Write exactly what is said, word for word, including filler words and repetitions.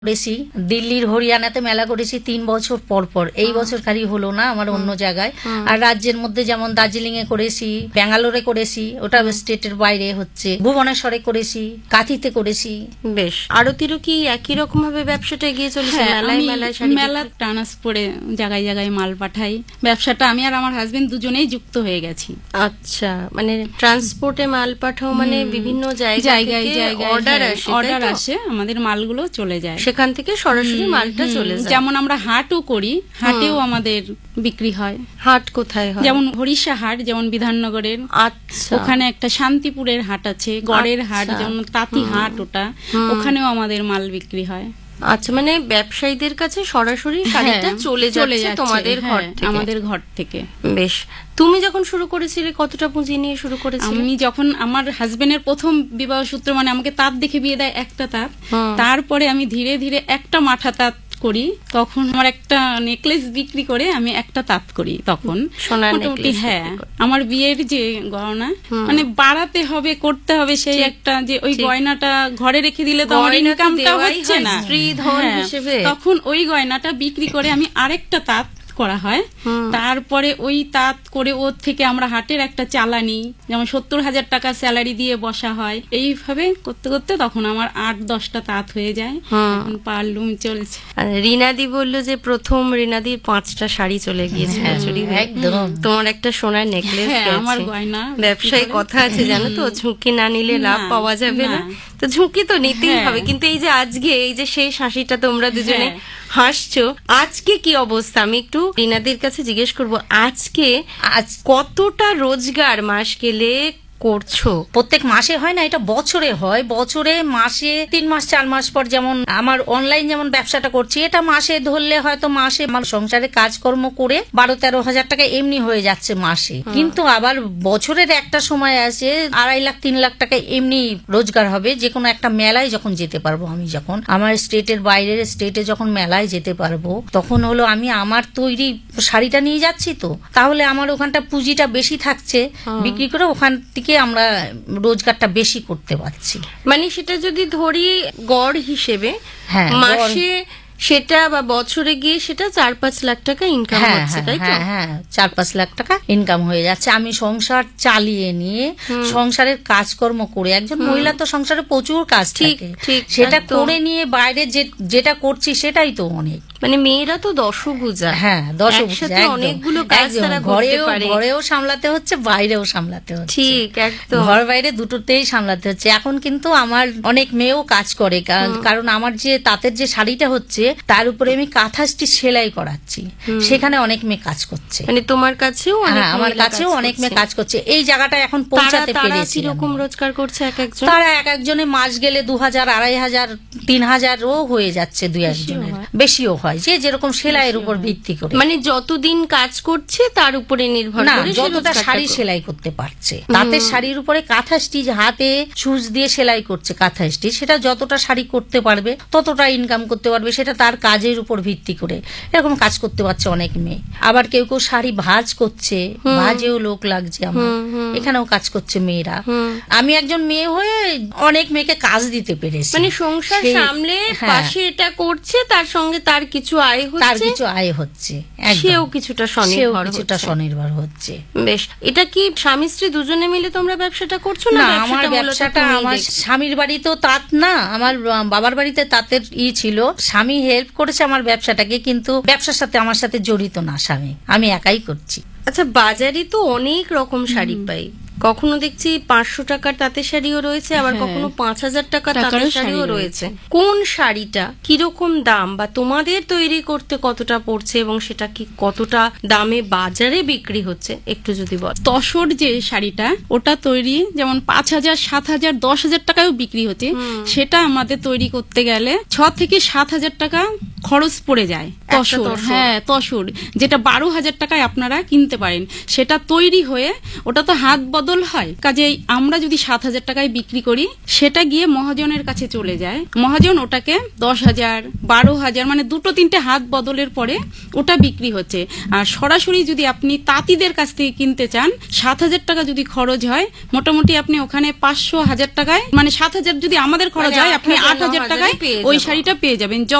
করেছি, দিল্লির হরিয়ানাতে মেলা করেছি তিন বছর পর পর। এই বছর খালি হলো না, আমার অন্য জায়গায়। আর রাজ্যের মধ্যে যেমন দার্জিলিং এ করেছি, ব্যাঙ্গালোরে করেছি, ওটা স্টেটের বাইরে হচ্ছে, ভুবনেশ্বরে করেছি, কাঁথিতে করেছি। বেশ। আরতিরও কি একই রকম ভাবে ব্যবসাটা এগিয়ে চলেছে? মেলায় মেলায় মেলা ট্রান্সপোর্টে জায়গায় জায়গায় মাল পাঠাই। ব্যবসাটা আমি আর আমার হাজবেন্ড দুজনেই যুক্ত হয়ে গেছি। আচ্ছা, মানে ট্রান্সপোর্টে মাল পাঠাও, মানে বিভিন্ন জায়গায় জায়গায় অর্ডার আসে, অর্ডার আসে, আমাদের মালগুলো চলে যায়, সেখান থেকে সরাসরি মালটা চলে যায়। যেমন আমরা হাটও করি, হাটেও আমাদের বিক্রি হয়। হাট কোথায় হয়? যেমন হরিষা হাট, যেমন বিধাননগরের। আচ্ছা। ওখানে একটা শান্তিপুরের হাট আছে, গড়ের হাট, যেমন তাঁতি হাট, ওটা ওখানেও আমাদের মাল বিক্রি হয়। আচ্ছা, মানে ব্যবসায়ীদের কাছে সরাসরি শাড়িটা চলে যাচ্ছে তোমাদের ঘর থেকে? আমাদের ঘর থেকে। বেশ। তুমি যখন শুরু করেছিলে কতটা পুঁজি নিয়ে শুরু করেছিলে? আমি যখন আমার হাজবেন্ডের প্রথম বিবাহ সূত্র, মানে আমাকে তাঁত দেখে বিয়ে দেয় একটা তাঁত, তারপরে আমি ধীরে ধীরে একটা মাঠা তাঁত করি। তখন আমার একটা নেকলেস বিক্রি করে আমি একটা তাঁত করি। তখন মোটামুটি হ্যাঁ, আমার বিয়ের যে গয়না মানে বাড়াতে হবে, করতে হবে, সেই একটা যে ওই গয়নাটা ঘরে রেখে দিলে তো আমার ইনকামটা হচ্ছে না, তখন ওই গয়নাটা বিক্রি করে আমি আরেকটা তাঁত করা হয়। তারপরে ওই তাঁত করে ওর থেকে আমরা হাটের একটা চালানি, যেমন সত্তর হাজার টাকা স্যালারি দিয়ে বসা হয়। এইভাবে করতে করতে তখন আমার আট দশটা তাঁত হয়ে যায়, পারলুম চলছে। রিনাদি বললো যে প্রথম রিনাদির পাঁচটা শাড়ি চলে গিয়েছে, একদম তোমার একটা সোনার নেকলেস, আমার গয়না। ব্যবসায়ী কথা আছে জানো তো, ঝুঁকি না নিলে লাভ পাওয়া যাবে না, তো ঝুঁকি তো নিতেই হবে। কিন্তু এই যে আজকে এই যে শেষ হাসিটা তোমরা দুজনে হাসছো, আজকে কি অবস্থা? আমি একটু রিনাদির কাছে জিজ্ঞেস করবো, আজকে আজ কতটা রোজগার মাস গেলে করছো? প্রত্যেক মাসে হয় না, এটা বছরে হয়। বছরে মাসে তিন মাস চার মাস পর, যেমন আমার অনলাইন যেমন ব্যবসাটা করছি, এটা মাসে ধরলে হয়তো মাসে আমার সংসারে কাজকর্ম করে বারো তেরো হাজার টাকা এমনি হয়ে যাচ্ছে মাসে। কিন্তু আবার বছরের একটা সময় আছে আড়াই লাখ তিন লাখ টাকা এমনি রোজগার হবে, যে কোনো একটা মেলায় যখন যেতে পারবো। আমি যখন আমার স্টেটের বাইরের স্টেটে যখন মেলায় যেতে পারবো, তখন হলো আমি আমার তৈরি শাড়িটা নিয়ে যাচ্ছি, তো তাহলে আমার ওখানটা পুঁজিটা বেশি থাকছে, বিক্রি করে ওখান থেকে আমরা রোজগারটা বেশি করতে পারছি। মানে সেটা যদি ধরি গড় হিসেবে, হ্যাঁ, মাসে সেটা বা বছরে গিয়ে সেটা চার পাঁচ লাখ টাকা ইনকাম হচ্ছে, তাই তো? হ্যাঁ হ্যাঁ, চার পাঁচ লাখ টাকা ইনকাম হয়ে যাচ্ছে। আমি সংসার চালিয়ে নিয়ে সংসারের কাজকর্ম করে, একজন মহিলা তো সংসারে প্রচুর কাজ থাকে, সেটা করে নিয়ে বাইরে যেটা করছি সেটাই তো অনেক। মানে মেয়েরা তো দশভুজা, হ্যাঁ দশভুজা, অনেকগুলো কাজ তারা করতে পারে, ঘরেও সামলাতে হচ্ছে, বাইরেও সামলাতে হচ্ছে। ঠিক, একদম ঘর বাইরে দুটোতেই সামলাতে হচ্ছে। এখন কিন্তু আমার অনেক মেয়েও কাজ করে, কারণ আমার যে তাঁতের যে শাড়িটা হচ্ছে তার উপরে আমি কাঁথা স্টিচ সেলাই করাচ্ছি, সেখানে অনেক মেয়ে কাজ করছে। মানে তোমার কাছেও? হ্যাঁ, আমার কাছেও অনেক মেয়ে কাজ করছে। এই জায়গাটা এখন পৌঁছাতে পেরেছি। কিরকম রোজগার করছে এক একজন? তারা এক একজনে মাস গেলে দু হাজার আড়াই হাজার তিন হাজারও হয়ে যাচ্ছে, দুই একজনের বেশিও হয়, যে যেরকম সেলাইয়ের উপর ভিত্তি করে। মানে যতদিন কাজ করছে তার উপরে নির্ভর করে যতটা শাড়ি সেলাই করতে পারছে। তাঁতের শাড়ির উপরে কাঁথা স্টিচ হাতে সুচ দিয়ে সেলাই করছে, কাঁথা স্টিচ, সেটা যতটা শাড়ি করতে পারবে ততটা ইনকাম করতে পারবে, সেটা তার কাজের উপর ভিত্তি করে এরকম কাজ করতে পারছে অনেক মেয়ে। আবার কেউ কেউ শাড়ি ভাঁজ করছে, ভাঁজেও লোক লাগছে আমার, এখানেও কাজ করছে মেয়েরা। আমি একজন মেয়ে হয়ে অনেক মেয়েকে কাজ দিতে পেরেছি। মানে সংসার সামলে পাশে এটা করছে, তার সঙ্গে তার কিছু আয় হচ্ছে, তার কিছু আয় হচ্ছে, সেও কিছুটা স্বনির্ভর কিছুটা স্বনির্ভর হচ্ছে। বেশ। এটা কি স্বামী স্ত্রী দুজনে মিলে তোমরা ব্যবসাটা করছো? না, আমার ব্যবসাটা আমার স্বামীর বাড়িতেও তাঁত না, আমার বাবার বাড়িতে তাঁতের ই ছিল, স্বামী হেল্প করেছে আমার ব্যবসাটাকে, কিন্তু ব্যবসার সাথে আমার সাথে জড়িত না স্বামী, আমি একাই করছি। আচ্ছা, বাজারে তো অনেক রকম শাড়ি পাই, কখনো দেখছি পাঁচশো টাকার তাঁতের শাড়িও রয়েছে, আবার কখনো পাঁচ হাজার টাকার তাঁতের শাড়িও রয়েছে। কোন শাড়িটা কিরকম দাম, বা তোমাদের তৈরি করতে কতটা পড়ছে, এবং সেটা কি কতটা দামে বাজারে বিক্রি হচ্ছে, একটু যদি বল। তসর যে শাড়িটা, ওটা তৈরি যেমন পাঁচ হাজার সাত হাজার দশ হাজার টাকায়ও বিক্রি হচ্ছে, সেটা আমাদের তৈরি করতে গেলে ছ থেকে সাত হাজার টাকা খরচ পড়ে যায় তসর, তসর। হ্যাঁ তসর, যেটা বারো হাজার টাকায় আপনারা কিনতে পারেন, সেটা তৈরি হয়ে ওটা তো হাত বদল হয়। কাজেই আমরা যদি সাত হাজার টাকায় বিক্রি করি, সেটা গিয়ে মহাজনের কাছে চলে যায়, মহাজন ওটাকে দশ হাজার বারো হাজার মানে দুটো তিনটে হাত বদলের পরে ওটা বিক্রি হচ্ছে। আর সরাসরি যদি আপনি তাঁতিদের কাছ থেকে কিনতে চান, সাত হাজার টাকা যদি খরচ হয়, মোটামুটি আপনি ওখানে পাঁচশো হাজার টাকায়, মানে সাত হাজার যদি আমাদের খরচ মানে হয়, আপনি আট হাজার, আট হাজার ন হাজারে টাকায় পেয়ে ওই যাবো। শাড়িটা পেয়ে যাবেন।